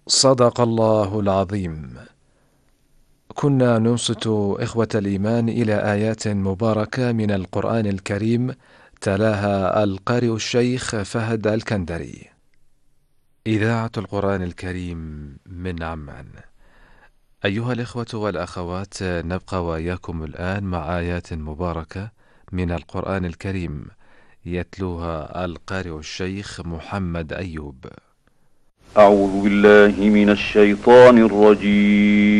صدق الله العظيم. كنا ننصت إخوة الإيمان إلى آيات مباركة من القرآن الكريم تلاها القارئ الشيخ فهد الكندري. إذاعة القرآن الكريم من عمان. أيها الإخوة والأخوات، نبقى وإياكم الآن مع آيات مباركة من القرآن الكريم يتلوها القارئ الشيخ محمد أيوب. أعوذ بالله من الشيطان الرجيم.